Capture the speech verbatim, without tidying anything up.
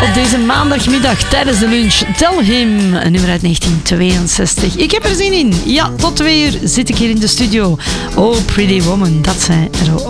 Op deze maandagmiddag tijdens de lunch. Tell Him, een nummer uit negentien tweeënzestig. Ik heb er zin in. Ja, tot twee uur zit ik hier in de studio. Oh, Pretty Woman, dat zei er